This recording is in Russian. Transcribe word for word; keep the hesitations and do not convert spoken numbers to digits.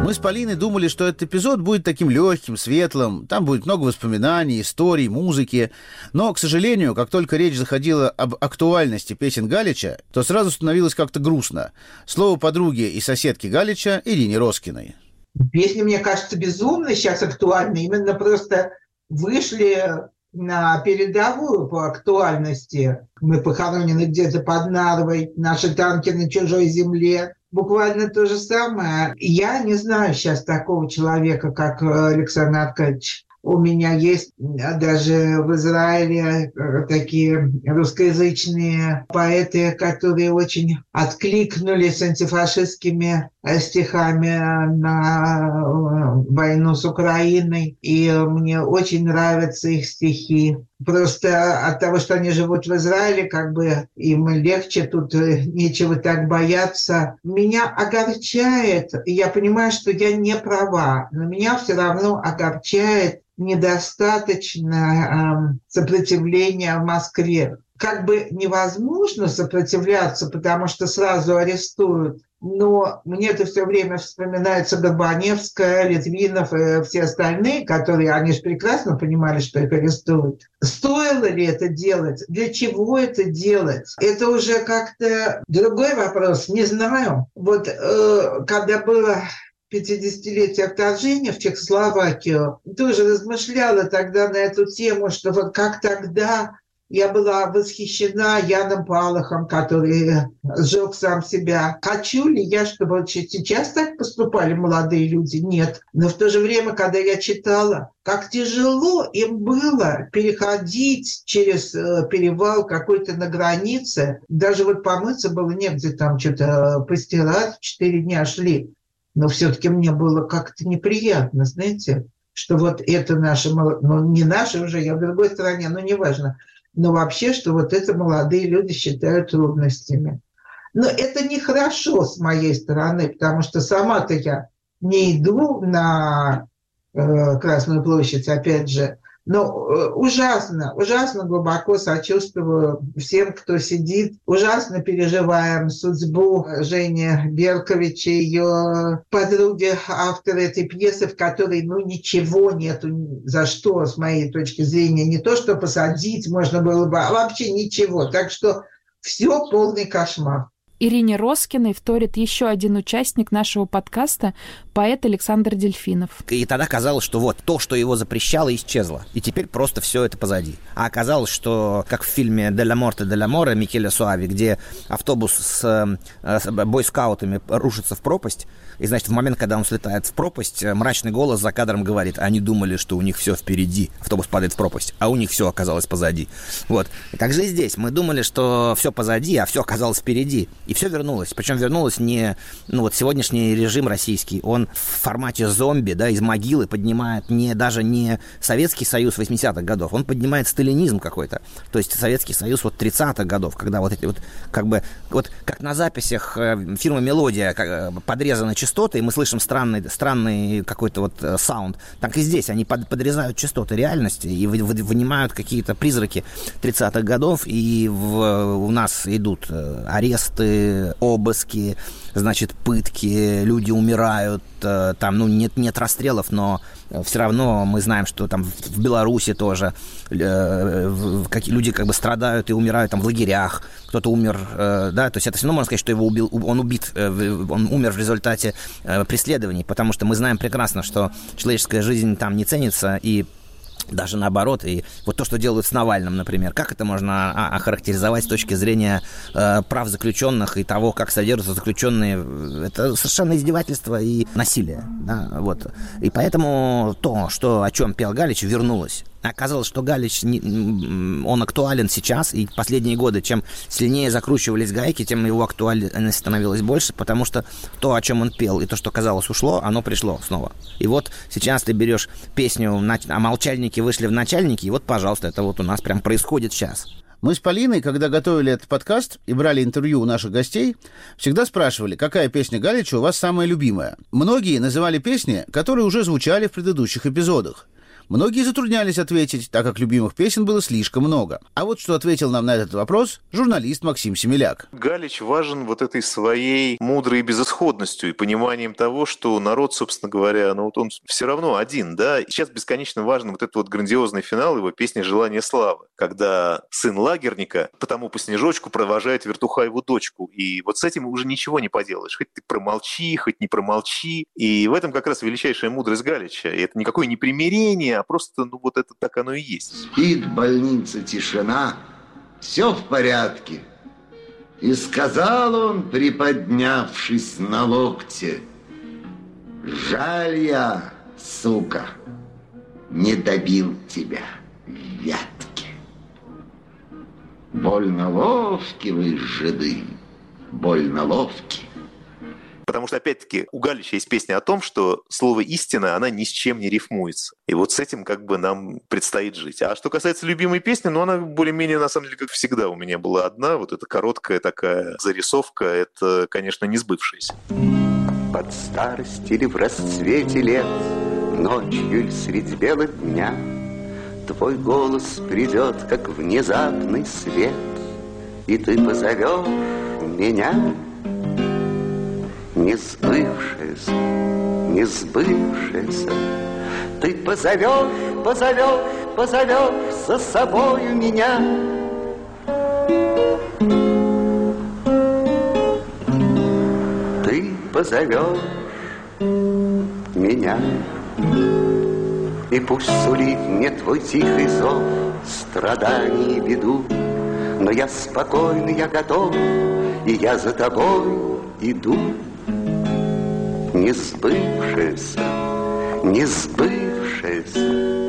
Мы с Полиной думали, что этот эпизод будет таким легким, светлым, там будет много воспоминаний, историй, музыки. Но, к сожалению, как только речь заходила об актуальности песен Галича, то сразу становилось как-то грустно. Слово подруге и соседке Галича Ирине Роскиной. Песни, мне кажется, безумно сейчас актуальны. Именно просто вышли на передовую по актуальности. Мы похоронены где-то под Нарвой, наши танки на чужой земле. Буквально то же самое. Я не знаю сейчас такого человека, как Александр Аркадьевич. У меня есть даже в Израиле такие русскоязычные поэты, которые очень откликнулись антифашистскими стихами на войну с Украиной. И мне очень нравятся их стихи. Просто от того, что они живут в Израиле, как бы им легче, тут нечего так бояться. Меня огорчает, я понимаю, что я не права, но меня все равно огорчает недостаточно э, сопротивления в Москве. Как бы невозможно сопротивляться, потому что сразу арестуют. Но мне это все время вспоминается Горбаневская, Литвинов и все остальные, которые, они же прекрасно понимали, что их арестуют. Стоило ли это делать? Для чего это делать? Это уже как-то другой вопрос, не знаю. Вот э, когда было пятидесятилетие вторжения в Чехословакию, тоже размышляла тогда на эту тему, что вот как тогда я была восхищена Яном Палахом, который сжег сам себя. Хочу ли я, чтобы сейчас так поступали молодые люди? Нет. Но в то же время, когда я читала, как тяжело им было переходить через перевал какой-то на границе, даже вот помыться было негде, там что-то постирать, четыре дня шли. Но все-таки мне было как-то неприятно, знаете, что вот это наши, ну не наши уже, я в другой стране, но неважно, но вообще, что вот это молодые люди считают трудностями. Но это нехорошо с моей стороны, потому что сама-то я не иду на э, Красную площадь, опять же, но э, ужасно, ужасно глубоко сочувствую всем, кто сидит. Ужасно переживаем судьбу Жени Беркович, ее подруги, автора этой пьесы, в которой ну ничего нету, за что, с моей точки зрения, не то, что посадить можно было бы, а вообще ничего. Так что все полный кошмар. Ирине Роскиной вторит еще один участник нашего подкаста, поэт Александр Дельфинов. И тогда казалось, что вот то, что его запрещало, исчезло. И теперь просто все это позади. А оказалось, что, как в фильме «Делла Морте Делла Море» Микеле Суави, где автобус с, с бойскаутами рушится в пропасть, и, значит, в момент, когда он слетает в пропасть, мрачный голос за кадром говорит: они думали, что у них все впереди, автобус падает в пропасть, а у них все оказалось позади. Вот. И так же и здесь. Мы думали, что все позади, а все оказалось впереди. И все вернулось. Причем вернулось не... Ну вот сегодняшний режим российский, он в формате зомби, да, из могилы поднимает не, даже не Советский Союз восьмидесятых годов, он поднимает сталинизм какой-то. То есть Советский Союз вот тридцатых годов, когда вот эти вот, как бы, вот как на записях фирмы «Мелодия» подрезаны частоты, и мы слышим странный, странный какой-то вот саунд, так и здесь они под, подрезают частоты реальности и вы, вы, вынимают какие-то призраки тридцатых годов, и в, у нас идут аресты, обыски, значит, пытки, люди умирают, там, ну, нет, нет расстрелов, но все равно мы знаем, что там в Беларуси тоже э, как, люди как бы страдают и умирают там в лагерях, кто-то умер, э, да, то есть это все равно можно сказать, что его убил, он убит, э, он умер в результате э, преследований, потому что мы знаем прекрасно, что человеческая жизнь там не ценится, и даже наоборот. И вот то, что делают с Навальным, например, как это можно охарактеризовать с точки зрения э, прав заключенных и того, как содержатся заключенные, это совершенно издевательство и насилие, да, вот. И поэтому то, что, о чем пел Галич, вернулось. Оказалось, что Галич, он актуален сейчас, и последние годы, чем сильнее закручивались гайки, тем его актуальность становилась больше, потому что то, о чем он пел, и то, что казалось ушло, оно пришло снова. И вот сейчас ты берешь песню «А молчальники вышли в начальники», и вот, пожалуйста, это вот у нас прям происходит сейчас. Мы с Полиной, когда готовили этот подкаст и брали интервью у наших гостей, всегда спрашивали, какая песня Галича у вас самая любимая. Многие называли песни, которые уже звучали в предыдущих эпизодах. Многие затруднялись ответить, так как любимых песен было слишком много. А вот что ответил нам на этот вопрос журналист Максим Семеляк. Галич важен вот этой своей мудрой безысходностью и пониманием того, что народ, собственно говоря, ну вот он все равно один, да. И сейчас бесконечно важен вот этот вот грандиозный финал его песни «Желание славы», когда сын лагерника потому по снежочку провожает Вертухаеву дочку. И вот с этим уже ничего не поделаешь. Хоть ты промолчи, хоть не промолчи. И в этом как раз величайшая мудрость Галича. И это никакое не примирение, а просто, ну вот это так оно и есть. Спит в больнице тишина, все в порядке. И сказал он, приподнявшись на локте: жаль я, сука, не добил тебя в вятке. Больно ловки вы, жиды, больно ловки. Потому что, опять-таки, у Галича есть песня о том, что слово «истина», она ни с чем не рифмуется. И вот с этим как бы нам предстоит жить. А что касается любимой песни, ну, она более-менее, на самом деле, как всегда у меня была одна. Вот эта короткая такая зарисовка, это, конечно, не сбывшаяся. Под старость или в расцвете лет, ночью или средь бела дня, твой голос придет, как внезапный свет, и ты позовешь меня. Не сбывшееся, не сбывшееся, ты позовешь, позовешь, позовешь за собою меня. Ты позовешь меня, и пусть сулит мне твой тихий зов страданий и беду, но я спокойный, я готов, и я за тобой иду. Не сбывшееся, не сбывшееся,